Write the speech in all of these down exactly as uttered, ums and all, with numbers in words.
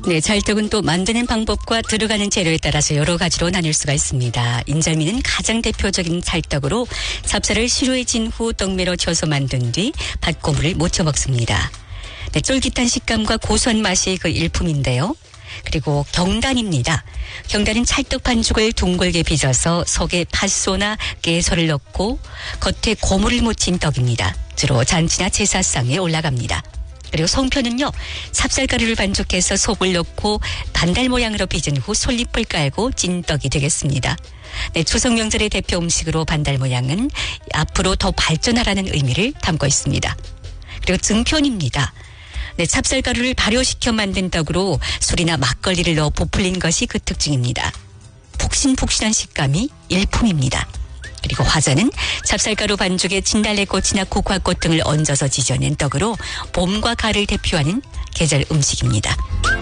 네, 찰떡은 또 만드는 방법과 들어가는 재료에 따라서 여러 가지로 나뉠 수가 있습니다. 인절미는 가장 대표적인 찰떡으로 찹쌀을 시루에 진 후 떡매로 쳐서 만든 뒤 밭고물을 묻혀 먹습니다. 네, 쫄깃한 식감과 고소한 맛이 그 일품인데요. 그리고 경단입니다. 경단은 찰떡 반죽을 둥글게 빚어서 속에 팥소나 깨소를 넣고 겉에 고물을 묻힌 떡입니다. 주로 잔치나 제사상에 올라갑니다. 그리고 송편은요, 찹쌀가루를 반죽해서 속을 넣고 반달 모양으로 빚은 후 솔잎을 깔고 찐 떡이 되겠습니다. 네, 추석 명절의 대표 음식으로 반달 모양은 앞으로 더 발전하라는 의미를 담고 있습니다. 그리고 증편입니다. 네, 찹쌀가루를 발효시켜 만든 떡으로 술이나 막걸리를 넣어 부풀린 것이 그 특징입니다. 푹신푹신한 식감이 일품입니다. 그리고 화자는 찹쌀가루 반죽에 진달래꽃이나 국화꽃 등을 얹어서 지져낸 떡으로 봄과 가을 대표하는 계절 음식입니다.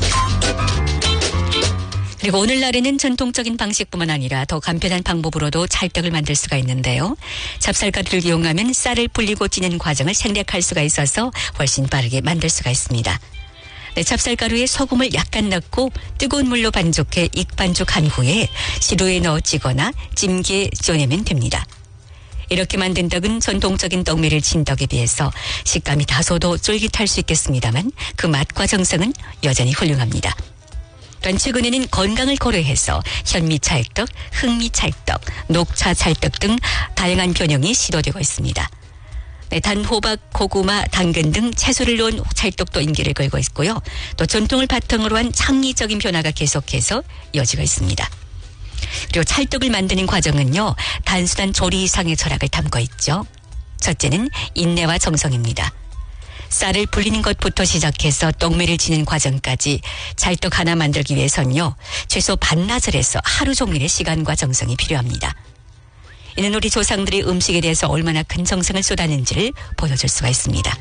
그리고 오늘날에는 전통적인 방식뿐만 아니라 더 간편한 방법으로도 찰떡을 만들 수가 있는데요. 찹쌀가루를 이용하면 쌀을 불리고 찌는 과정을 생략할 수가 있어서 훨씬 빠르게 만들 수가 있습니다. 네, 찹쌀가루에 소금을 약간 넣고 뜨거운 물로 반죽해 익반죽한 후에 시루에 넣어 찌거나 찜기에 쪄내면 됩니다. 이렇게 만든 떡은 전통적인 떡매를 친 떡에 비해서 식감이 다소도 쫄깃할 수 있겠습니다만 그 맛과 정성은 여전히 훌륭합니다. 또한 최근에는 건강을 고려해서 현미찰떡, 흑미찰떡, 녹차찰떡 등 다양한 변형이 시도되고 있습니다. 네, 단, 호박, 고구마, 당근 등 채소를 넣은 찰떡도 인기를 끌고 있고요. 또 전통을 바탕으로 한 창의적인 변화가 계속해서 이어지고 있습니다. 그리고 찰떡을 만드는 과정은요, 단순한 조리 이상의 철학을 담고 있죠. 첫째는 인내와 정성입니다. 쌀을 불리는 것부터 시작해서 떡매를 지는 과정까지 찰떡 하나 만들기 위해서는요, 최소 반나절에서 하루 종일의 시간과 정성이 필요합니다. 이는 우리 조상들이 음식에 대해서 얼마나 큰 정성을 쏟았는지를 보여줄 수가 있습니다.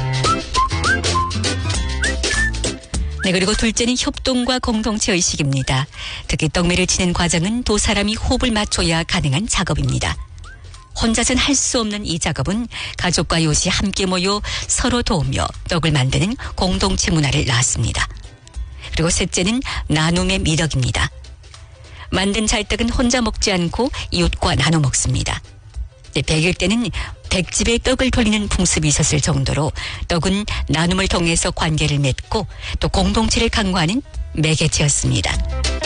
네, 그리고 둘째는 협동과 공동체 의식입니다. 특히 떡매를 치는 과정은 두 사람이 호흡을 맞춰야 가능한 작업입니다. 혼자서는 할 수 없는 이 작업은 가족과 이웃이 함께 모여 서로 도우며 떡을 만드는 공동체 문화를 낳았습니다. 그리고 셋째는 나눔의 미덕입니다. 만든 찰떡은 혼자 먹지 않고 이웃과 나눠 먹습니다. 백일 때는 백집에 떡을 돌리는 풍습이 있었을 정도로 떡은 나눔을 통해서 관계를 맺고 또 공동체를 강화하는 매개체였습니다.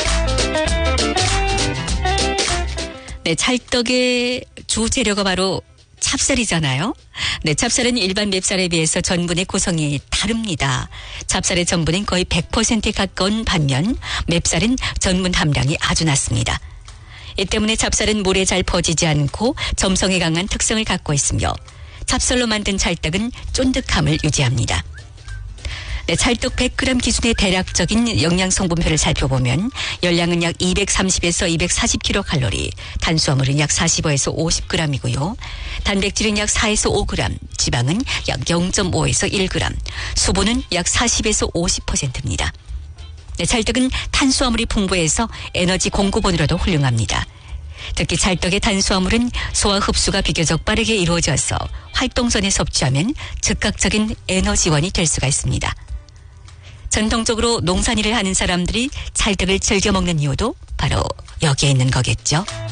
네, 찰떡의 주 재료가 바로 찹쌀이잖아요. 네, 찹쌀은 일반 맵쌀에 비해서 전분의 구성이 다릅니다. 찹쌀의 전분은 거의 백 퍼센트에 가까운 반면 맵쌀은 전분 함량이 아주 낮습니다. 이 때문에 찹쌀은 물에 잘 퍼지지 않고 점성에 강한 특성을 갖고 있으며 찹쌀로 만든 찰떡은 쫀득함을 유지합니다. 네, 찰떡 백 그램 기준의 대략적인 영양 성분표를 살펴보면 열량은 약 이백삼십에서 이백사십 킬로칼로리, 탄수화물은 약 사십오에서 오십 그램이고요. 단백질은 약 사에서 오 그램, 지방은 약 영 점 오에서 일 그램, 수분은 약 사십에서 오십 퍼센트입니다. 네, 찰떡은 탄수화물이 풍부해서 에너지 공급원으로도 훌륭합니다. 특히 찰떡의 탄수화물은 소화 흡수가 비교적 빠르게 이루어져서 활동 전에 섭취하면 즉각적인 에너지원이 될 수가 있습니다. 전통적으로 농산일을 하는 사람들이 찰떡을 즐겨 먹는 이유도 바로 여기에 있는 거겠죠.